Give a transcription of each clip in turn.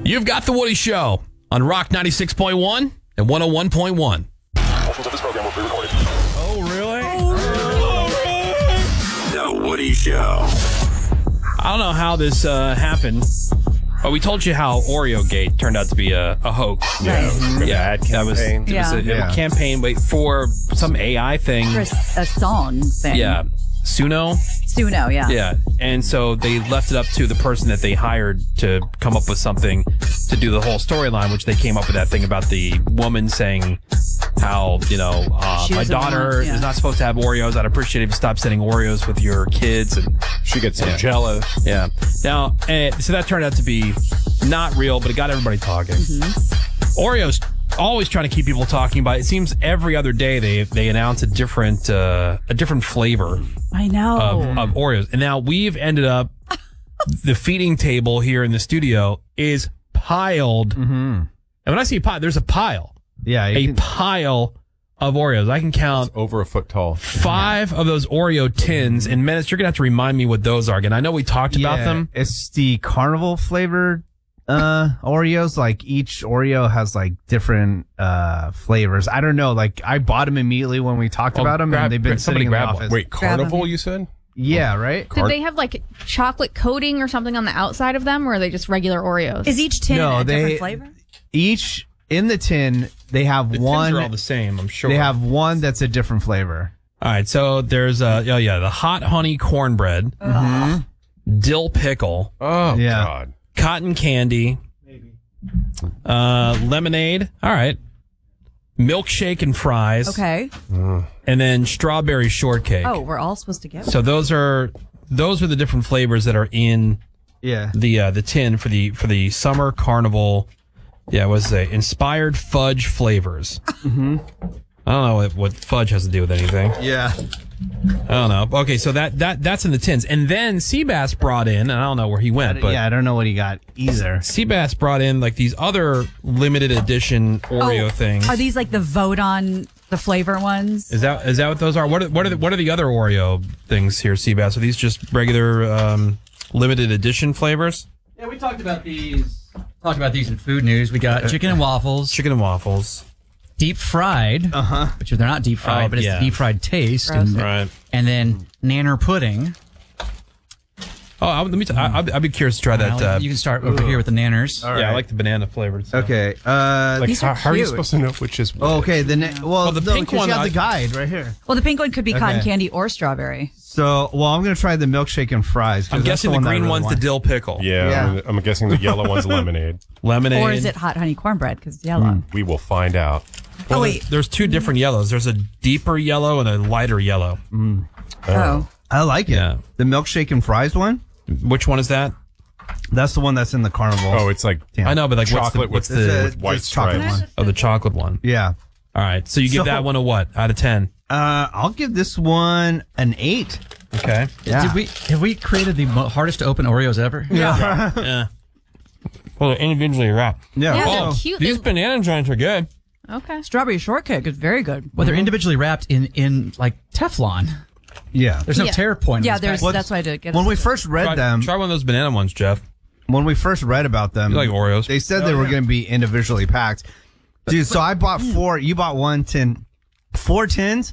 You've got The Woody Show on Rock 96.1 and 101.1. Portions of this program will be recorded. Oh, really? The Woody Show. I don't know how this happened, but we told you how Oreo Gate turned out to be a hoax. Right. Yeah, that was it was a campaign for some AI thing. For a song thing. Yeah, Suno. Suno, yeah. Yeah, and so they left it up to the person that they hired to come up with something to do the whole storyline, which they came up with that thing about the woman saying how, my daughter is not supposed to have Oreos. I'd appreciate it if you stop sending Oreos with your kids. And she gets so jealous. Yeah. Now, so that turned out to be not real, but it got everybody talking. Mm-hmm. Oreos always trying to keep people talking about it. It seems every other day they announce a different flavor. I know. Of Oreos. And now we've ended up, the feeding table here in the studio is piled. Mm-hmm. And when I say pile, there's a pile. Yeah. Pile of Oreos. I can count. It's over a foot tall. 5 of those Oreo tins. In minutes, you're going to have to remind me what those are again. I know we talked about them. It's the carnival flavored Oreos. Like each Oreo has like different flavors. I don't know. Like I bought them immediately when we talked about them, and they've been sitting in the office. Wait, carnival? You said? Yeah, right. Did they have like chocolate coating or something on the outside of them, or are they just regular Oreos? Is each tin a different flavor? Each in the tin they have one. Tins are all the same, I'm sure. They have one that's a different flavor. All right, so there's the hot honey cornbread, dill pickle. Oh God. Cotton candy, lemonade. All right, milkshake and fries. Okay, and then strawberry shortcake. Oh, we're all supposed to get one. So those are the different flavors that are in the tin for the summer carnival. Yeah, it was inspired fudge flavors. Mm-hmm. I don't know what fudge has to do with anything. Yeah. I don't know. Okay, so that's in the tins. And then Seabass brought in, and I don't know where he went, but I don't know what he got either. Seabass brought in like these other limited edition Oreo things. Are these like the vote on the flavor ones? Is that what those are? What are the other Oreo things here, Seabass? Are these just regular limited edition flavors? Yeah, we talked about these. In food news. We got chicken and waffles. Deep fried, which they're not deep fried, but it's the deep fried taste, and then nanner pudding. Oh, let me. I'd be curious to try that. You can start over here with the nanners. Right. Yeah, I like the banana flavored stuff. Okay. How are you supposed to know which is what? Okay. The pink one. You have the guide right here. Well, the pink one could be cotton candy or strawberry. So, I'm going to try the milkshake and fries. I'm guessing the green one's the dill pickle. Yeah. I'm guessing the yellow one's lemonade. Lemonade. Or is it hot honey cornbread because it's yellow? We will find out. Well, wait. There's 2 different yellows. There's a deeper yellow and a lighter yellow. Oh. I like it. Yeah. The milkshake and fries one? Which one is that? That's the one that's in the carnival. Oh, it's like I know, but like chocolate what's the white chocolate stripes. one? Oh, the chocolate one. Yeah. All right. So you give that one a what out of 10? I'll give this one an 8. Okay. Yeah. Have we created the hardest to open Oreos ever? Yeah. Yeah. Well, they're individually wrapped. Yeah. They're cute. These banana giants are good. Okay. Strawberry shortcake is very good. Well, they're individually wrapped in like Teflon. Yeah. There's no tear point. Yeah, that's why I did get When we first read them, Try one of those banana ones, Jeff. when we first read about them, You like Oreos? they said they were going to be individually packed. Dude, so I bought 4. You bought 1 tin. 4 tins,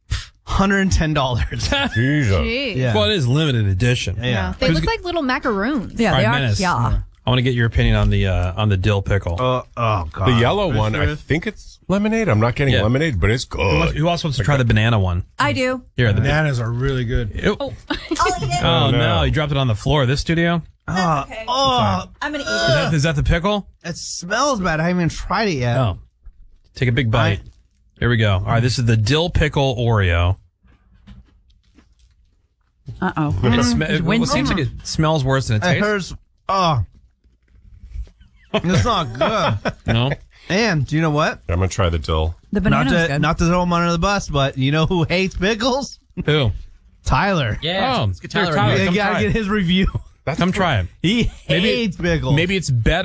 $110. Jesus. Jeez. Yeah. Well, it is limited edition. Yeah. They look like little macaroons. Yeah, All they right, are. Menace. Yeah. I want to get your opinion on the dill pickle. Oh, God. The yellow one, I think it's lemonade. I'm not getting lemonade, but it's good. Who else wants to try the banana one? I do. Here, the Bananas are really good. Oh no, you dropped it on the floor of this studio? Okay. Oh, I'm going to eat it. Is that the pickle? it smells bad. I haven't even tried it yet. Oh. Take a big bite. Here we go. All right, this is the dill pickle Oreo. Uh-oh. It seems like it smells worse than it It tastes. hurts. It's not good. No? And do you know what? I'm going to try the dill. The banana's good. Not to throw him under the bus, but you know who hates pickles? Who? Tyler. Yeah. Oh, let's get here, Tyler. Tyler. You Come gotta try get it. his review. Come try it. He hates pickles. Maybe it's better